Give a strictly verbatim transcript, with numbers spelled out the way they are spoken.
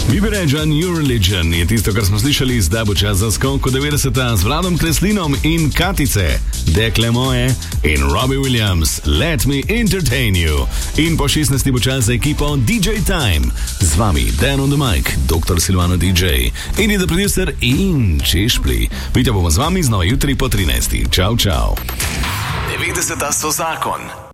Bibereja New Religion je tisto, kar smo slišali, zdaj bo čas za skok v devetdeseta z Vladom Kreslinom in Katice, Dekle moje in Robbie Williams, Let Me Entertain You. In po šestnajsti bo čas za ekipo D J Time. Z vami Dan on the mic, doktor Silvano D J, in je the producer in Češpli. Vidite bomo z vami znova jutri po trinajsti. Čau, čau. devetdeseta so zakon.